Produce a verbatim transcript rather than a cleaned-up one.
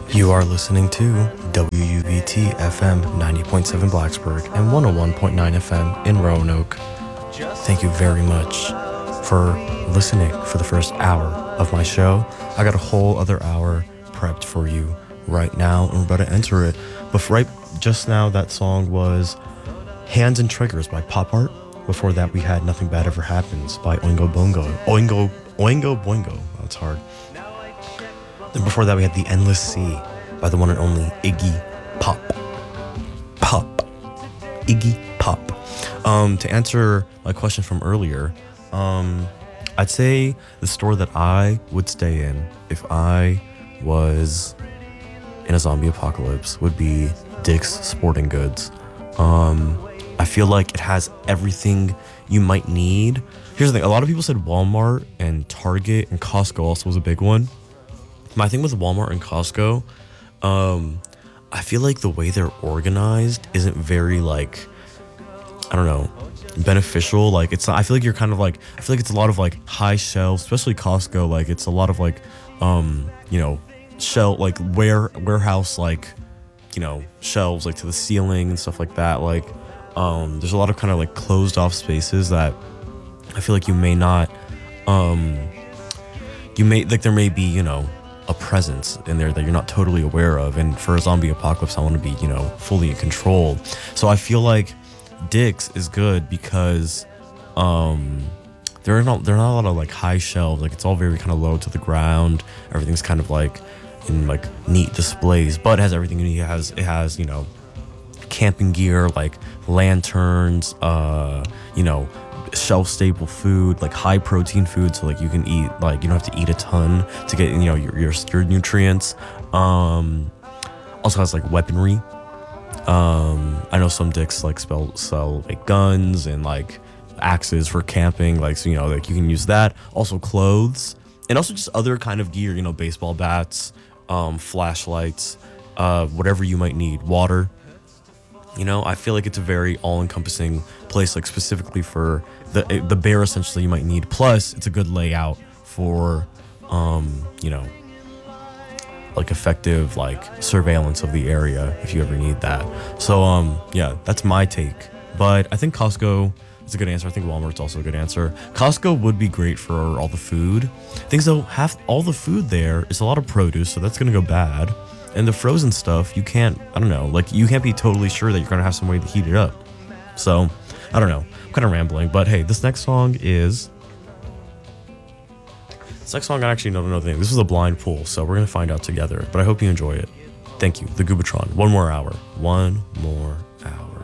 You are listening to W U V T F M ninety point seven Blacksburg and one oh one point nine F M in Roanoke. Thank you very much for listening for the first hour of my show. I got a whole other hour prepped for you right now, and we're about to enter it. But right just now, that song was Hands and Triggers by Pop Art. Before that, we had Nothing Bad Ever Happens by Oingo Bongo. Oingo, Oingo Boingo. That's hard. Then before that, we had The Endless Sea by the one and only Iggy Pop. Pop. Iggy Pop. Um, to answer my question from earlier, um, I'd say the store that I would stay in if I was in a zombie apocalypse would be Dick's Sporting Goods. Um, I feel like it has everything you might need. Here's the thing. A lot of people said Walmart and Target and Costco also was a big one. My thing with Walmart and Costco, um, I feel like the way they're organized isn't very, like, I don't know, beneficial. Like, it's, I feel like you're kind of like, I feel like it's a lot of, like, high shelves, especially Costco. Like, it's a lot of, like, um, you know, shell, like, ware, warehouse, like, you know, shelves, like, to the ceiling and stuff like that. Like, um, there's a lot of kind of, like, closed off spaces that I feel like you may not, um, you may, like, there may be, you know, a presence in there that you're not totally aware of. And for a zombie apocalypse, I want to be, you know, fully in control. So I feel like Dick's is good because um there are not there are not a lot of like high shelves. Like, it's all very kind of low to the ground. Everything's kind of like in like neat displays, but it has everything you need. It has it has, you know, camping gear, like lanterns, uh, you know, shelf staple food, like high protein food, so like you can eat, like, you don't have to eat a ton to get, you know, your your, your nutrients. Um also has like weaponry. um I know some Dicks like spell, sell like guns and like axes for camping, like, so, you know, like you can use that. Also clothes, and also just other kind of gear, you know, baseball bats, um flashlights, uh whatever you might need, water. You know, I feel like it's a very all-encompassing place, like specifically for the the bare essentially you might need. Plus, it's a good layout for, um, you know, like effective like surveillance of the area if you ever need that. So, um, yeah, that's my take. But I think Costco is a good answer. I think Walmart's also a good answer. Costco would be great for all the food. Things though, half all the food there is a lot of produce, so that's gonna go bad. And the frozen stuff, you can't, I don't know, like, you can't be totally sure that you're going to have some way to heat it up. So, I don't know. I'm kind of rambling. But, hey, this next song is... This next song, I actually don't know the name. This was a blind pool, so we're going to find out together. But I hope you enjoy it. Thank you. The Goobatron. One more hour. One more hour.